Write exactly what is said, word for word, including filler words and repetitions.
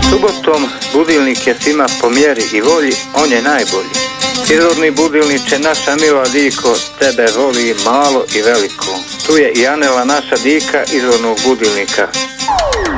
Subotom budilnik je svima po mjeri i volji, on je najbolji. Izvorni budilniče, naša mila diko, tebe voli malo i veliko. Tu je i Anela, naša dika izvornog budilnika.